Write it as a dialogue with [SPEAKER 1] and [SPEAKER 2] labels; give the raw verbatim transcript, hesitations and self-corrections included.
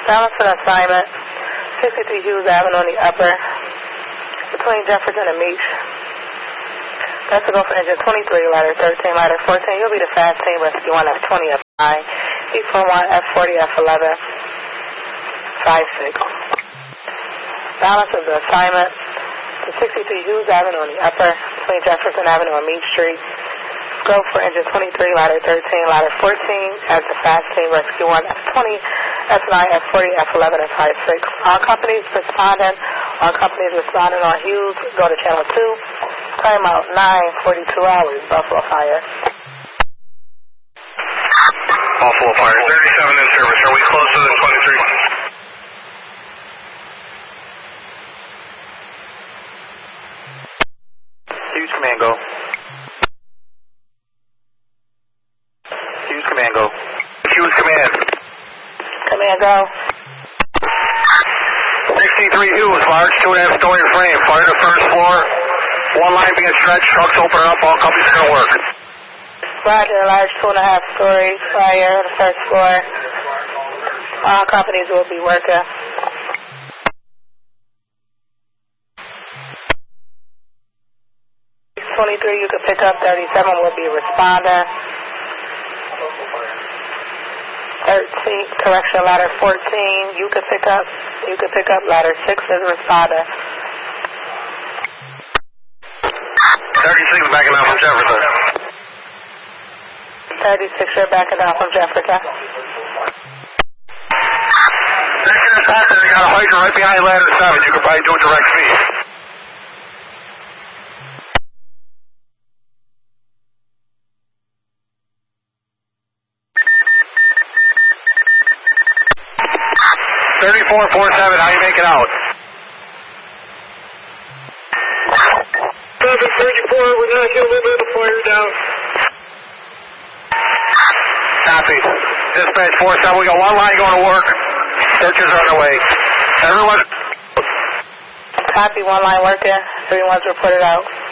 [SPEAKER 1] Balance and assignment, sixty-three Hughes Avenue on the upper, between Jefferson and Meach. That's to go for engine twenty-three, ladder thirteen, ladder fourteen. You'll be the fast team, rescue one, F twenty, F nine, E four one, F forty, F eleven, five six. Balance of the assignment, to sixty-three Hughes Avenue on the upper, between Jefferson Avenue and Meach Street. Go for engine twenty-three, ladder thirteen, ladder fourteen, as the fast team, rescue one, F twenty, F nine, F forty, F eleven, and five six. All companies responding, all companies responding on Hughes, go to channel two. Time out nine forty-two hours, Buffalo Fire.
[SPEAKER 2] Buffalo Fire, thirty-seven in service. Are we closer than twenty-three? Hughes Command, go. Hughes Command, go. Hughes Command.
[SPEAKER 1] Command, go.
[SPEAKER 2] sixty-three Hughes, large two and a half story frame. Fire to first floor. One line being stretched, trucks open up, all companies going to work.
[SPEAKER 1] Roger, large two and a half story fire, the first floor. All companies will be working. twenty-three, you can pick up. thirty-seven will be responder. thirteen, correction, ladder fourteen, you can pick up. You can pick up. Ladder six is responder.
[SPEAKER 2] thirty-six backing out from Jefferson.
[SPEAKER 1] thirty-six, you're backing out from Jefferson.
[SPEAKER 2] Next to the they got a hydrant right behind ladder seven. You can probably do it direct speed. thirty-four forty-seven, how you make it out?
[SPEAKER 3] seven thirty-four, we're not getting a little bit of fire down.
[SPEAKER 2] Copy. Dispatch four seven, we got one line going to work. Searches are underway. Everyone.
[SPEAKER 1] Copy, one line working. Everyone's reported out.